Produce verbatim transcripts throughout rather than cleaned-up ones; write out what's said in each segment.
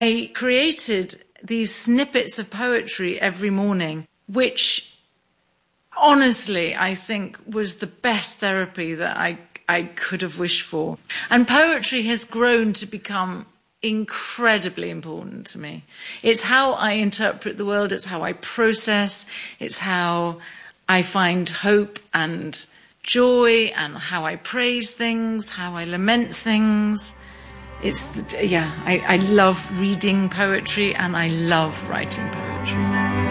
I created these snippets of poetry every morning, which honestly I think was the best therapy that I, I could have wished for. And poetry has grown to become incredibly important to me. It's how I interpret the world, it's how I process, it's how I find hope and joy, and how I praise things, how I lament things. It's, yeah, I, I love reading poetry and I love writing poetry.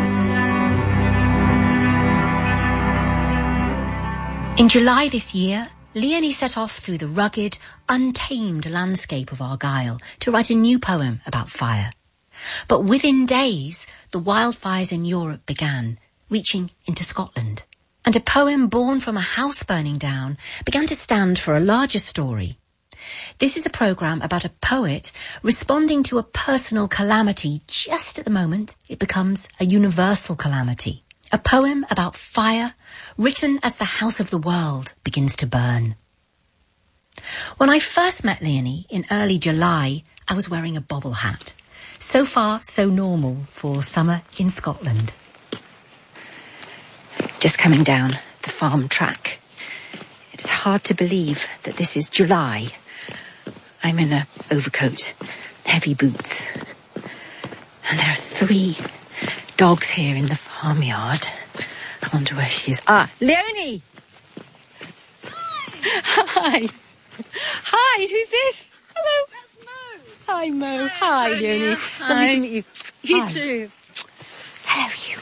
In July this year, Leonie set off through the rugged, untamed landscape of Argyll to write a new poem about fire. But within days, the wildfires in Europe began, reaching into Scotland. And a poem born from a house burning down began to stand for a larger story. This is a programme about a poet responding to a personal calamity just at the moment it becomes a universal calamity. A poem about fire, written as the house of the world begins to burn. When I first met Leonie in early July, I was wearing a bobble hat. So far, so normal for summer in Scotland. Just coming down the farm track. It's hard to believe that this is July. I'm in a overcoat, heavy boots. And there are three dogs here in the farmyard. I wonder where she is. Ah, Leonie! Hi! Hi! Hi, who's this? Hello. That's Mo. Hi, Mo. Hi, Hi Leonie. Hi. Lovely to meet you. You Hi. too. Hello, you.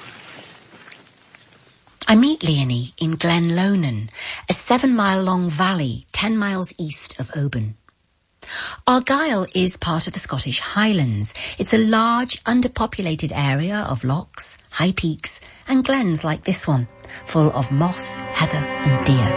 I meet Leonie in Glen Lownan, a seven-mile-long valley ten miles east of Oban. Argyll is part of the Scottish Highlands. It's a large, underpopulated area of lochs, high peaks, and glens like this one, full of moss, heather, and deer.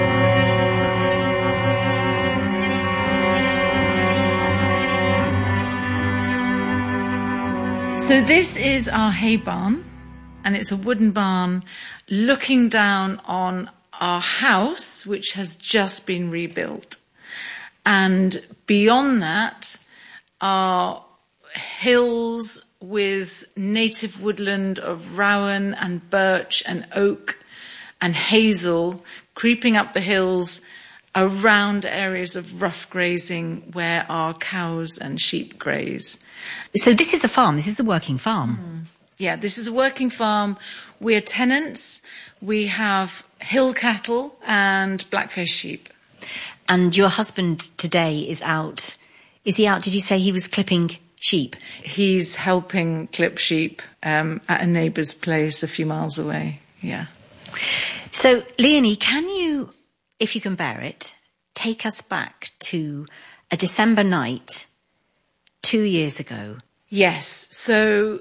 So this is our hay barn, and it's a wooden barn looking down on our house, which has just been rebuilt. And beyond that are hills with native woodland of rowan and birch and oak and hazel creeping up the hills around areas of rough grazing where our cows and sheep graze. So this is a farm, this is a working farm. Mm. Yeah, this is a working farm. We're tenants. We have hill cattle and blackface sheep. And your husband today is out. Is he out? Did you say he was clipping sheep? He's helping clip sheep um, at a neighbour's place a few miles away. Yeah. So, Leonie, can you, if you can bear it, take us back to a December night two years ago? Yes. So,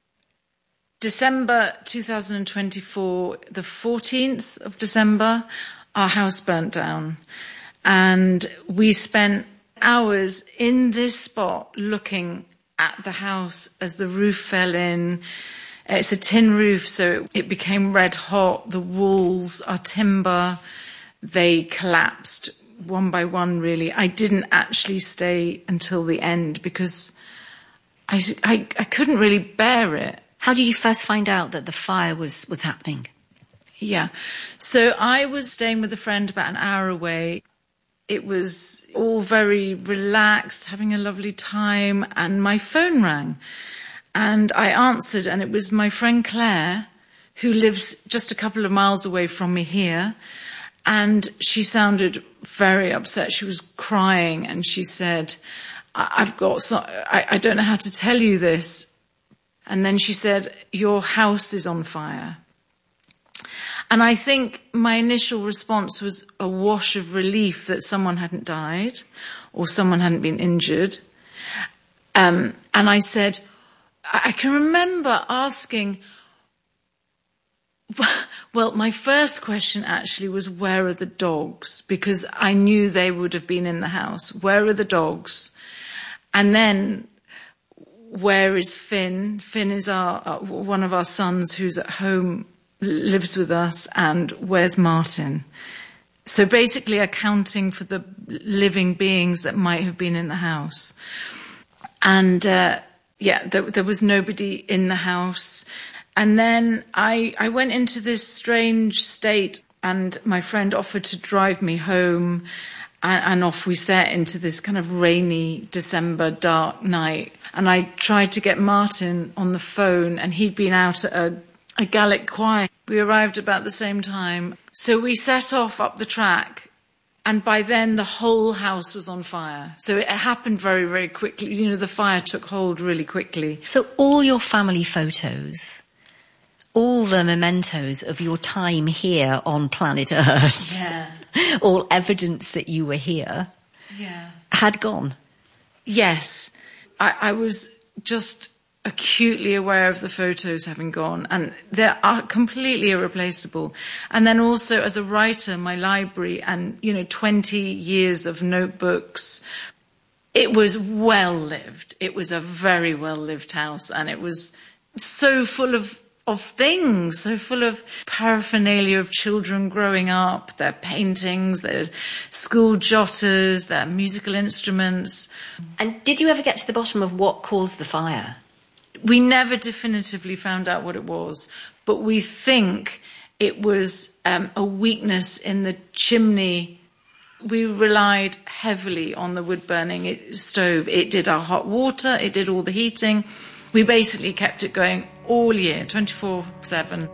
December two thousand twenty-four, the fourteenth of December, our house burnt down. And we spent hours in this spot looking at the house as the roof fell in. It's a tin roof, so it became red hot. The walls are timber. They collapsed one by one, really. I didn't actually stay until the end because I, I, I couldn't really bear it. How did you first find out that the fire was, was happening? Yeah. So I was staying with a friend about an hour away. It was all very relaxed, having a lovely time, and my phone rang. And I answered, and it was my friend Claire, who lives just a couple of miles away from me here. And she sounded very upset. She was crying, and she said, I- I've got so- I-, I don't know how to tell you this. And then she said, your house is on fire. And I think my initial response was a wash of relief that someone hadn't died or someone hadn't been injured. Um, and I said, I can remember asking, well, my first question actually was, where are the dogs? Because I knew they would have been in the house. Where are the dogs? And then, where is Finn? Finn is our, uh, one of our sons who's at home, lives with us, and where's Martin? So basically accounting for the living beings that might have been in the house. And uh, Yeah, there, there was nobody in the house. And then I, I went into this strange state, and my friend offered to drive me home, and, and off we set into this kind of rainy December dark night. And I tried to get Martin on the phone, and he'd been out at a, a Gaelic choir. We arrived about the same time. So we set off up the track, and by then the whole house was on fire. So it happened very, very quickly. You know, the fire took hold really quickly. So all your family photos, all the mementos of your time here on planet Earth, yeah, all evidence that you were here, yeah, had gone. Yes. I, I was just acutely aware of the photos having gone, and they are completely irreplaceable. And then also as a writer, my library and, you know, twenty years of notebooks, it was well lived. It was a very well lived house, and it was so full of of things, so full of paraphernalia of children growing up, their paintings, their school jotters, their musical instruments. And did you ever get to the bottom of what caused the fire? We never definitively found out what it was, but we think it was um, a weakness in the chimney. We relied heavily on the wood-burning stove. It did our hot water, it did all the heating. We basically kept it going all year, twenty-four seven.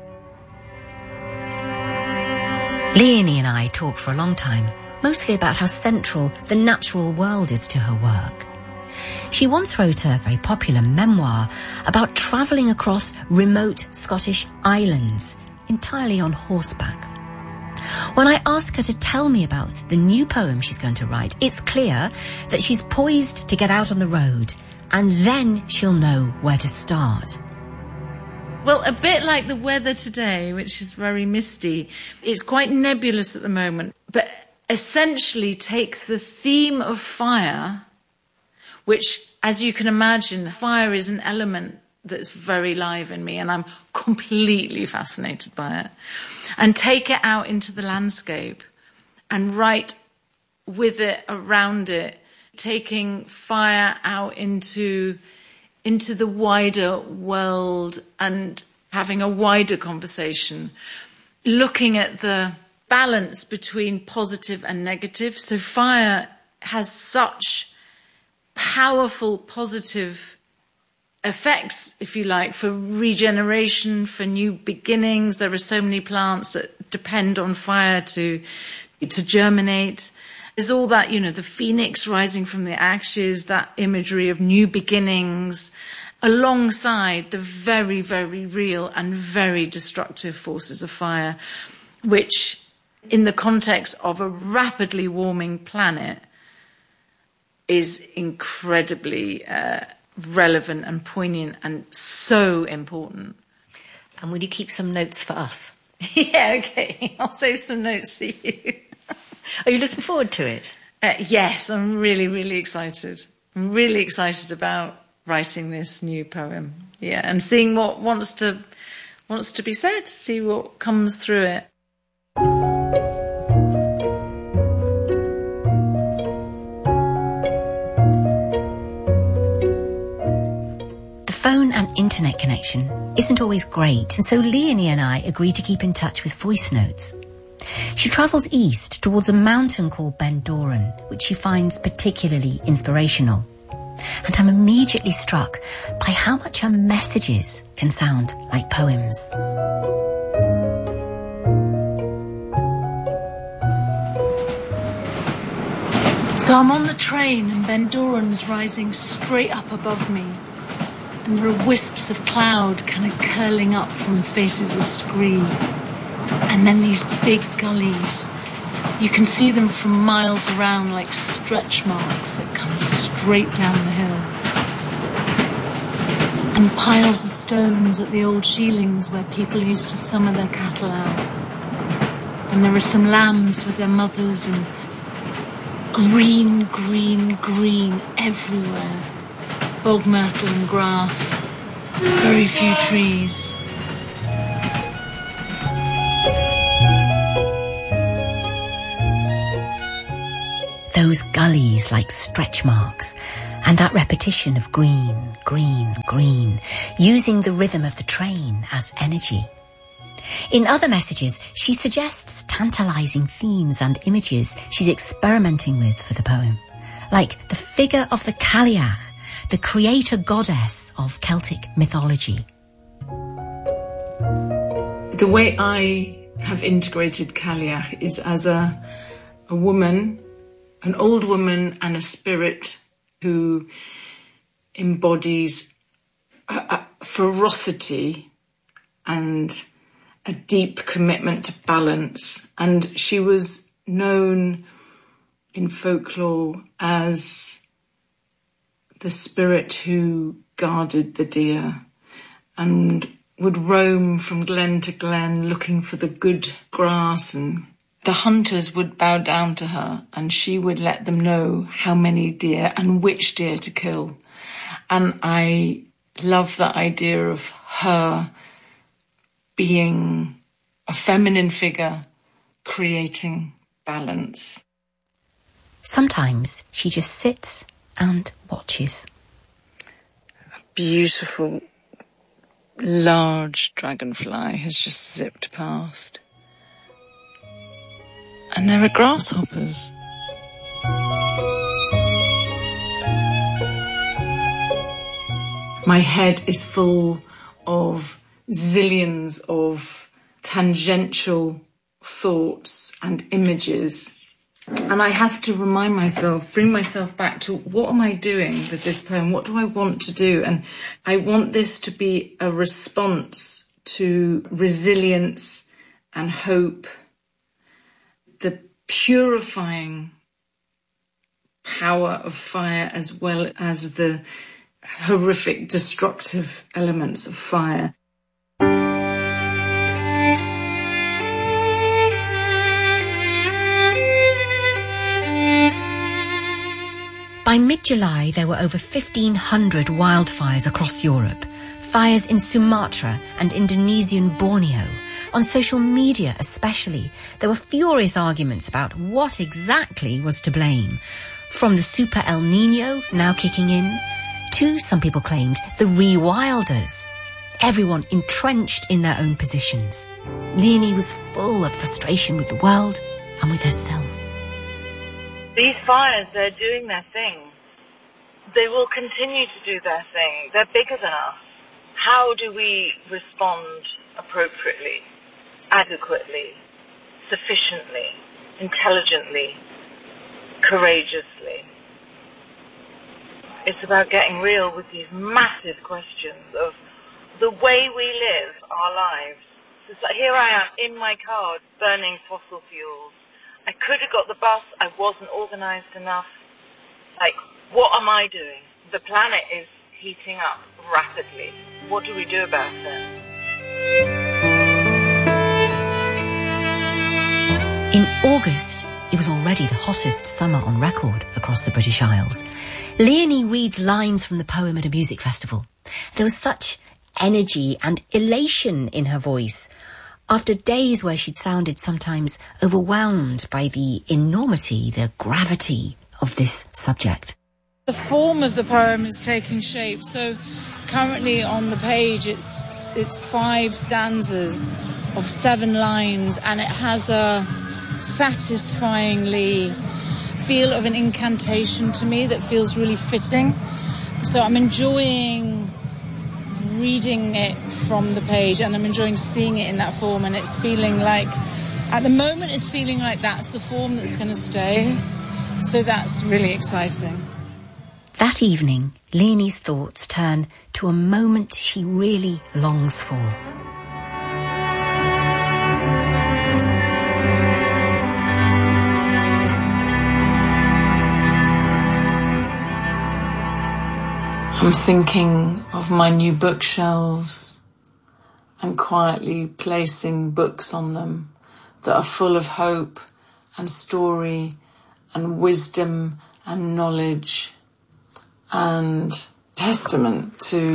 Leonie and I talked for a long time, mostly about how central the natural world is to her work. She once wrote a very popular memoir about travelling across remote Scottish islands, entirely on horseback. When I ask her to tell me about the new poem she's going to write, it's clear that she's poised to get out on the road, and then she'll know where to start. Well, a bit like the weather today, which is very misty. It's quite nebulous at the moment, but essentially take the theme of fire, which, as you can imagine, fire is an element that's very live in me, and I'm completely fascinated by it, and take it out into the landscape and write with it, around it, taking fire out into into the wider world and having a wider conversation, looking at the balance between positive and negative. So fire has such powerful positive effects, if you like, for regeneration, for new beginnings. There are so many plants that depend on fire to to germinate. There's all that, you know, the phoenix rising from the ashes, that imagery of new beginnings, alongside the very, very real and very destructive forces of fire, which, in the context of a rapidly warming planet, is incredibly uh, relevant and poignant and so important. And will you keep some notes for us? Yeah, okay. I'll save some notes for you. Are you looking forward to it? Uh, yes, I'm really, really excited. I'm really excited about writing this new poem. Yeah, and seeing what wants to wants to be said, see what comes through it. The phone and internet connection isn't always great, and so Leonie and I agreed to keep in touch with voice notes. She travels east towards a mountain called Ben Doran, which she finds particularly inspirational. And I'm immediately struck by how much her messages can sound like poems. So I'm on the train, and Ben Doran's rising straight up above me. And there are wisps of cloud kind of curling up from faces of scree. And then these big gullies, you can see them from miles around like stretch marks that come straight down the hill. And piles of stones at the old sheilings where people used to summer their cattle out. And there are some lambs with their mothers, and green, green, green everywhere. Bog myrtle and grass, very few trees. Those gullies like stretch marks, And that repetition of green, green, green, using the rhythm of the train as energy. In other messages, she suggests tantalizing themes and images she's experimenting with for the poem, like the figure of the Cailleach, the creator goddess of Celtic mythology. The way I have integrated Cailleach is as a, a woman, an old woman and a spirit who embodies a, a ferocity and a deep commitment to balance. And she was known in folklore as the spirit who guarded the deer and would roam from glen to glen looking for the good grass, and the hunters would bow down to her and she would let them know how many deer and which deer to kill. And I love that idea of her being a feminine figure, creating balance. Sometimes she just sits and watches. A beautiful, large dragonfly has just zipped past. And there are grasshoppers. My head is full of zillions of tangential thoughts and images. And I have to remind myself, bring myself back to what am I doing with this poem? What do I want to do? And I want this to be a response to resilience and hope, the purifying power of fire as well as the horrific, destructive elements of fire. By mid-July, there were over fifteen hundred wildfires across Europe, fires in Sumatra and Indonesian Borneo. On social media especially, there were furious arguments about what exactly was to blame. From the Super El Nino now kicking in, to, some people claimed, the rewilders. Everyone entrenched in their own positions. Leonie was full of frustration with the world and with herself. These fires, they're doing their thing. They will continue to do their thing. They're bigger than us. How do we respond appropriately, adequately, sufficiently, intelligently, courageously? It's about getting real with these massive questions of the way we live our lives. It's like, here I am in my car burning fossil fuels. I could have got the bus, I wasn't organised enough. Like, what am I doing? The planet is heating up rapidly. What do we do about it? In August, it was already the hottest summer on record across the British Isles. Leonie reads lines from the poem at a music festival. There was such energy and elation in her voice, after days where she'd sounded sometimes overwhelmed by the enormity, the gravity of this subject. The form of the poem is taking shape. So currently on the page it's it's five stanzas of seven lines, and it has a satisfyingly feel of an incantation to me that feels really fitting. So I'm enjoying reading it from the page, and I'm enjoying seeing it in that form, and it's feeling like, at the moment it's feeling like that's the form that's going to stay. So that's really exciting. That evening, Leonie's thoughts turn to a moment she really longs for. I'm thinking of my new bookshelves and quietly placing books on them that are full of hope and story and wisdom and knowledge and testament to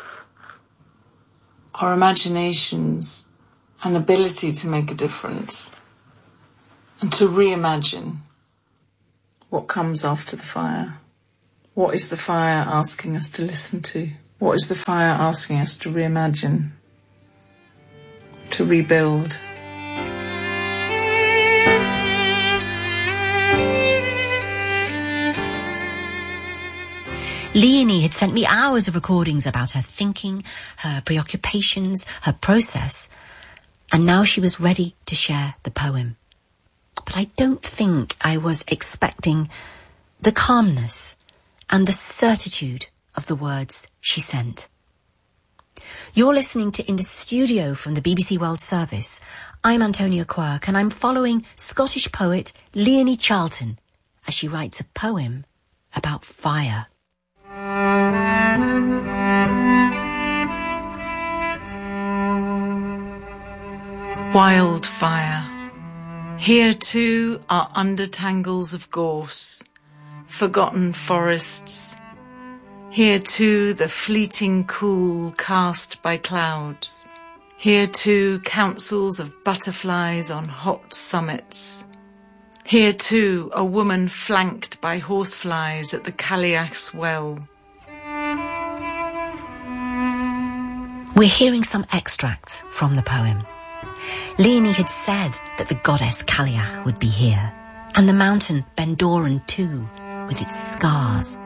our imaginations and ability to make a difference and to reimagine what comes after the fire. What is the fire asking us to listen to? What is the fire asking us to reimagine, to rebuild? Leonie had sent me hours of recordings about her thinking, her preoccupations, her process, and now she was ready to share the poem. But I don't think I was expecting the calmness and the certitude of the words she sent. You're listening to In the Studio from the B B C World Service. I'm Antonia Quirk, and I'm following Scottish poet Leonie Charlton as she writes a poem about fire. Wildfire. Here too are undertangles of gorse, forgotten forests. Here too the fleeting cool cast by clouds. Here too councils of butterflies on hot summits. Here too a woman flanked by horseflies at the Cailleach's well. We're hearing some extracts from the poem. Leonie had said that the goddess Cailleach would be here, and the mountain Ben Doran too, with its scars.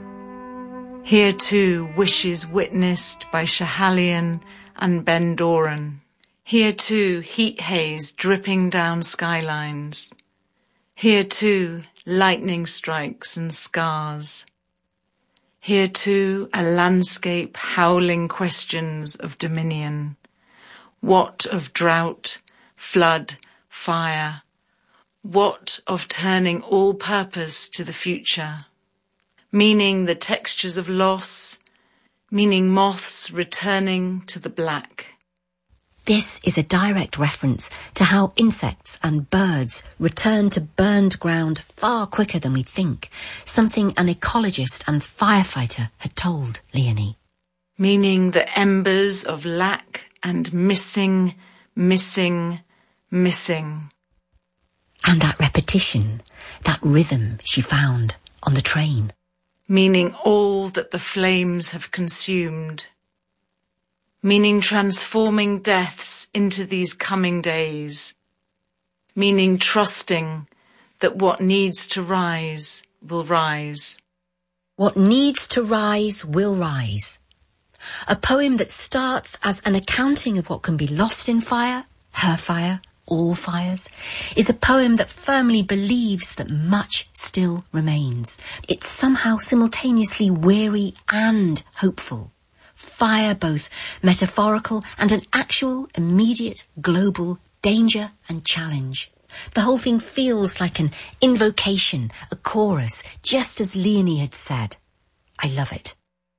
Here too wishes witnessed by Schiehallion and Ben Doran. Here too heat haze dripping down skylines. Here too lightning strikes and scars. Here too a landscape howling questions of dominion. What of drought, flood, fire? What of turning all purpose to the future? Meaning the textures of loss, meaning moths returning to the black. This is a direct reference to how insects and birds return to burned ground far quicker than we think, something an ecologist and firefighter had told Leonie. Meaning the embers of lack and missing, missing, missing. And that repetition, that rhythm she found on the train. Meaning all that the flames have consumed. Meaning transforming deaths into these coming days. Meaning trusting that what needs to rise will rise. What needs to rise will rise. A poem that starts as an accounting of what can be lost in fire, her fire, all fires, is a poem that firmly believes that much still remains. It's somehow simultaneously weary and hopeful. Fire both metaphorical and an actual, immediate, global danger and challenge. The whole thing feels like an invocation, a chorus, just as Leonie had said. I love it.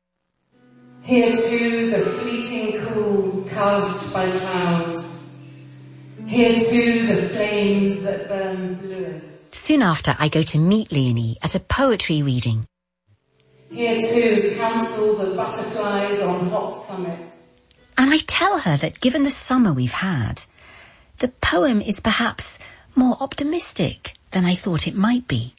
Here too the fleeting cool cast by clouds. Here too the flames that burn bluest. Soon after, I go to meet Leonie at a poetry reading. Here too councils of butterflies on hot summits. And I tell her that given the summer we've had, the poem is perhaps more optimistic than I thought it might be.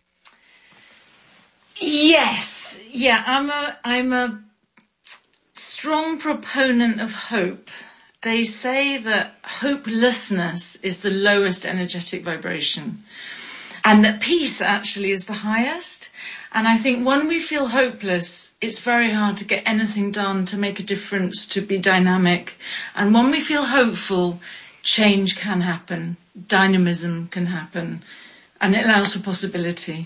Yes, yeah, I'm a, I'm a strong proponent of hope. They say that hopelessness is the lowest energetic vibration and that peace actually is the highest. And I think when we feel hopeless, it's very hard to get anything done, to make a difference, to be dynamic. And when we feel hopeful, change can happen, dynamism can happen, and it allows for possibility.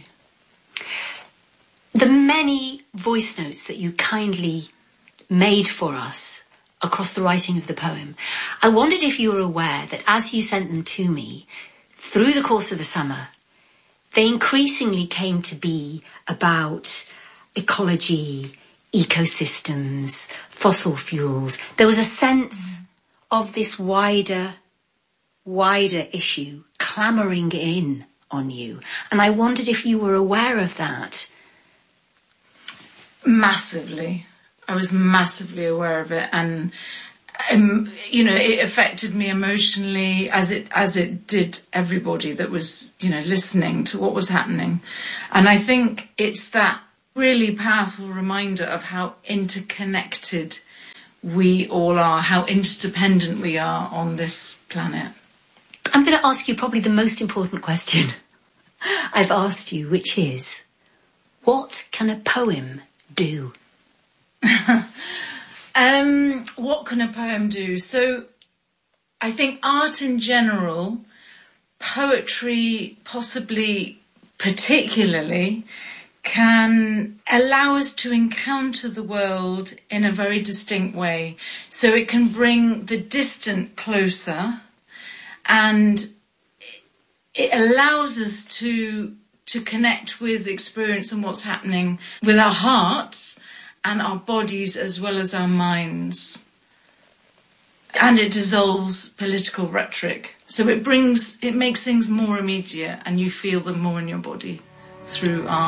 The many voice notes that you kindly made for us across the writing of the poem, I wondered if you were aware that as you sent them to me, through the course of the summer, they increasingly came to be about ecology, ecosystems, fossil fuels. There was a sense of this wider, wider issue clamouring in on you. And I wondered if you were aware of that. Massively. I was massively aware of it, and um, you know, it affected me emotionally as it as it did everybody that was, you know, listening to what was happening. And I think it's that really powerful reminder of how interconnected we all are, how interdependent we are on this planet. I'm going to ask you probably the most important question I've asked you, which is, what can a poem do? um, what can a poem do? So I think art in general, poetry possibly particularly, can allow us to encounter the world in a very distinct way. So it can bring the distant closer, and it allows us to to connect with experience and what's happening with our hearts and our bodies as well as our minds. And it dissolves political rhetoric. So it brings, it makes things more immediate and you feel them more in your body through art.